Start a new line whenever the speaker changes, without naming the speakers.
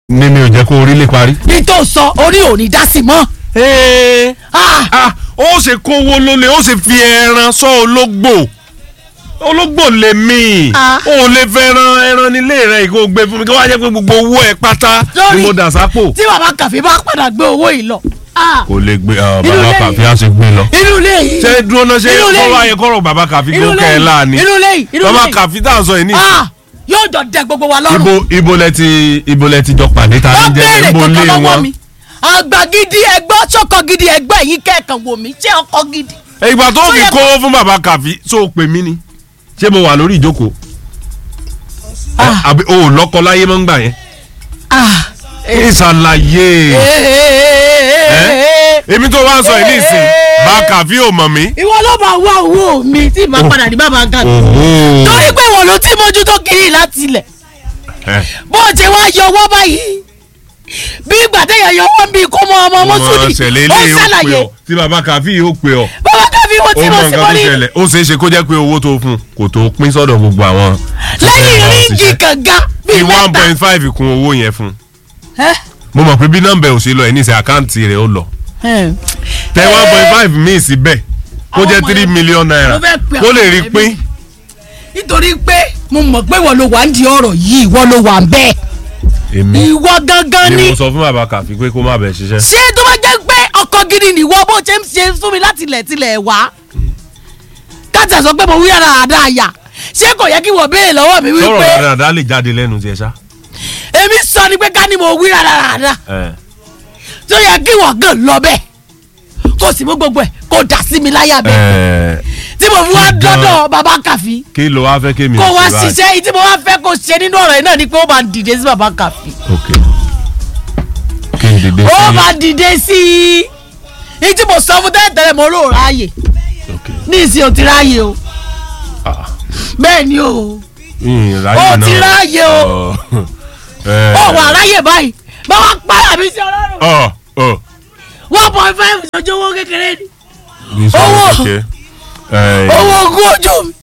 ní mi ò jẹ́ kó orí lè parí.
ní tó sọ orí ò ní dá sí mọ́.
ó ṣe kówó lólè ó ṣe fi ẹran sọ ológbò lè mí ó lè fẹ́ràn ẹran nílé rẹ̀ ìkó gbé fún mi kí wọ́n á jẹ́ pé gbogbo owó ẹ̀ pátá ni mo dà sápò.
tí bàbá Kàfí bá padà gbé owó yìí lọ.
kò lè gbé bàbá Kàfí á ṣe gbé lọ.
inú ilé yìí.
ṣé dúró náà ṣe kọ́wọ́ ayé kọ́rọ̀ bàbá Kàfí kó kẹ́ ẹ láàánú.
inú ilé yìí.
bàbá Kàfí tá à ń sọ yìí ní.
yóò jọ dẹ gbogbo wa lọ́rùn.
ibo lẹ ti jọ pàdé ta ní jẹ́ ibo lé wọn.
àgbà gidi ẹgbọ́ sọ́kọ gidi ẹgbẹ́ yìí kẹ́ẹ̀kan wò mí ṣé ọkọ gidi.
ìgbà tó fi kó fún bàbá Kàfí tó pè mí ni ṣé mo wà lórí ìjókòó àbí o lọ́kọ láyé mọ́ ń gbà yẹn. ìṣàlàyé èmi tó wá ń sọ yìí nísìn bá Kàfí ò mọ̀ mí.
ìwọ ló máa wá owó mi tí màá padà ní bàbá Kàfí torí pé ìwọ ló ti mójútó kiri láti ilẹ̀ bó o ti wá yọ owó báyìí bí ìgbà téèyàn yọ owó bíi kó mọ ọmọ wọn sùn ní ó ṣàlàyé
tí bàbá Kàfí yóò pè ọ́.
bàbá Kàfí wo tí mo sì mọ́ ní.
ó ṣeé ṣe kó jẹ́ pé owó tó fún kò tó pín sọ́dọ̀ gbogbo àwọn.
lẹ́yìn ríǹgì kànga bíi mẹ́ta
fi 1.5 kún owó yẹn fún. mo mọ̀ pé bí nọ́mbà ò ṣe lọ ẹ̀ ní ìṣe àkáǹtì rẹ̀ ó lọ. tẹ 1.5 míì síbẹ̀ kó jẹ́ 3 million naira kó lè rí pín.
nítorí pé mo mọ̀ pé ìwọ ló wà ń di ọ̀rọ̀ yìí ìwọ ló wà ń bẹ́ẹ̀. ìwọ gangan ni.
ni mo sọ fún bàbá Kàfí pé kó má bẹ̀ ṣiṣẹ́.
ṣé tó bá jẹ́ pé ọkọ gidi nìwọ bó ṣe ń ṣe fún mi láti tilẹ̀ wá. káàtì sọ pé mo wí ara àdá àyà ṣé kò yẹ kí wọ́n béèrè lọ́wọ́ mi wípé.
sọ̀rọ̀ dáadáa lè jáde lẹ́nu tiẹ̀ ṣá.
èmi sọ ni pé ká ní mo wí ara àdá. tó yẹ kí wọ́n gàn lọ bẹ́ẹ̀ kó sì mú gbogbo ẹ̀ kó dà sí mi láyà bẹ́ẹ̀. tí mo fi wá dọ́dọ̀ bàbá Kàfí.
kí ló wá fẹ́ kí mi.
kó wá ṣiṣẹ́ yìí tí mo wá fẹ́ kó ṣe nínú ọ̀rọ̀ yìí náà ni pé ó máa dìde sí bàbá Kàfí.
kí n dìde sí.
ó máa dìde sí i tí mo sọ fún tẹ́lẹ̀ mo rò ráàyè ní ìsìn ò ti ráàyè o bẹ́ẹ̀ ni o ó ti ráàyè o ó wà ráàyè báyìí bá wàá pààyà mi sí ọlọ́run 1.5 ìṣojú owó kékeré ni owó ogún ojú mi.